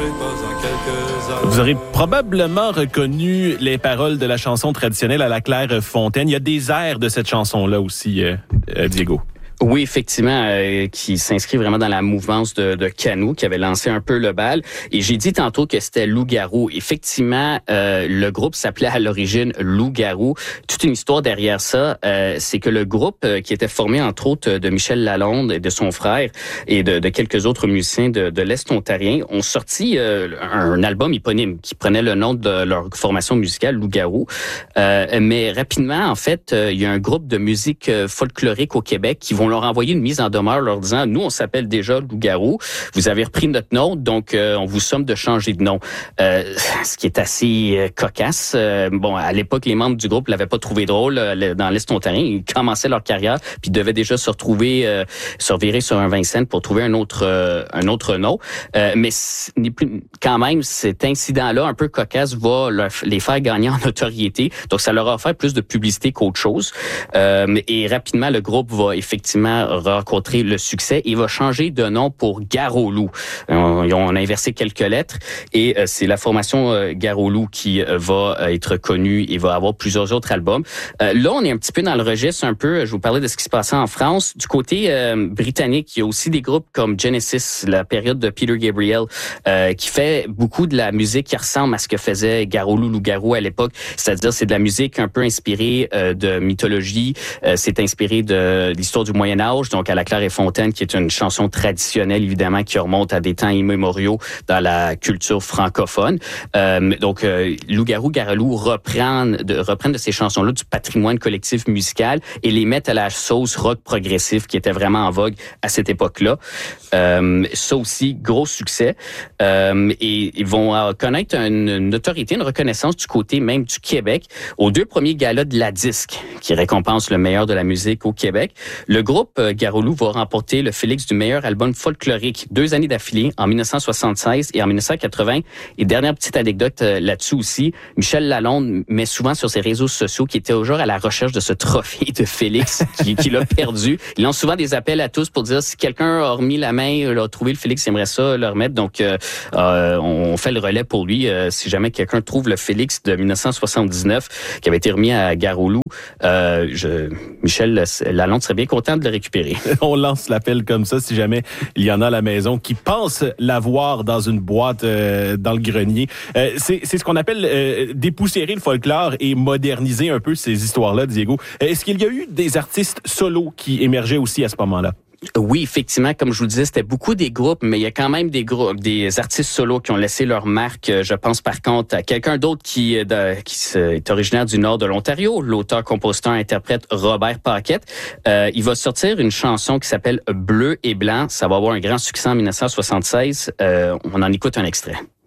Vous aurez probablement reconnu les paroles de la chanson traditionnelle à la Clairefontaine. Il y a des airs de cette chanson-là aussi, Diego. Oui, effectivement, qui s'inscrit vraiment dans la mouvance de Canoux, qui avait lancé un peu le bal. Et j'ai dit tantôt que c'était Loup-Garou. Effectivement, le groupe s'appelait à l'origine Loup-Garou. Toute une histoire derrière ça, c'est que le groupe, qui était formé entre autres de Michel Lalonde et de son frère et de quelques autres musiciens de l'Est ontarien, ont sorti un album éponyme qui prenait le nom de leur formation musicale, Loup-Garou. Mais rapidement, en fait, il y a un groupe de musique folklorique au Québec qui vont leur envoyer une mise en demeure leur disant « Nous, on s'appelle déjà Loup-Garou. Vous avez repris notre nom, donc on vous somme de changer de nom. » Ce qui est assez cocasse. Bon, à l'époque, les membres du groupe l'avaient pas trouvé drôle dans l'Est ontarien. Ils commençaient leur carrière, puis devaient déjà se retrouver, se revirer sur un Vincennes pour trouver un autre nom. Mais quand même, cet incident-là, un peu cocasse, va les faire gagner en notoriété. Donc, ça leur a offert plus de publicité qu'autre chose. Et rapidement, le groupe va effectivement rencontrer le succès et va changer de nom pour Gare-au-Loup. On a inversé quelques lettres et c'est la formation Gare-au-Loup qui va être connue et va avoir plusieurs autres albums. Là, on est un petit peu dans le registre un peu, je vous parlais de ce qui se passait en France. Du côté britannique, il y a aussi des groupes comme Genesis, la période de Peter Gabriel, qui fait beaucoup de la musique qui ressemble à ce que faisait Gare-au-Loup, Loup-Garou à l'époque. C'est-à-dire, c'est de la musique un peu inspirée de mythologie. C'est inspiré de l'histoire du Moyen-Âge, donc à la Clairefontaine, qui est une chanson traditionnelle, évidemment, qui remonte à des temps immémoriaux dans la culture francophone. Donc, Loup-Garou, Gare-au-Loup reprennent de ces chansons-là du patrimoine collectif musical et les mettent à la sauce rock progressif qui était vraiment en vogue à cette époque-là. Ça aussi, gros succès. Et ils vont connaître une notoriété, une reconnaissance du côté même du Québec aux 2 premiers galas de la Disque, qui récompense le meilleur de la musique au Québec. Le groupe Gare-au-Loup va remporter le Félix du meilleur album folklorique 2 années d'affilée, en 1976 et en 1980. Et dernière petite anecdote là-dessus aussi, Michel Lalonde met souvent sur ses réseaux sociaux qu'il était toujours à la recherche de ce trophée de Félix qu'il a perdu. Ils lancent souvent des appels à tous pour dire si quelqu'un a remis la main, a trouvé le Félix, il aimerait ça le remettre. Donc, on fait le relais pour lui. Si jamais quelqu'un trouve le Félix de 1979 qui avait été remis à Gare-au-Loup, Michel Lalonde serait bien content de le récupérer. On lance l'appel comme ça si jamais il y en a à la maison qui pensent l'avoir dans une boîte dans le grenier. C'est ce qu'on appelle dépoussiérer le folklore et moderniser un peu ces histoires-là, Diego. Est-ce qu'il y a eu des artistes solos qui émergeaient aussi à ce moment-là? Oui, effectivement, comme je vous disais, c'était beaucoup des groupes, mais il y a quand même des artistes solos qui ont laissé leur marque. Je pense par contre à quelqu'un d'autre qui est originaire du nord de l'Ontario, l'auteur, compositeur, interprète Robert Paquette. Il va sortir une chanson qui s'appelle Bleu et blanc. Ça va avoir un grand succès en 1976. On en écoute un extrait.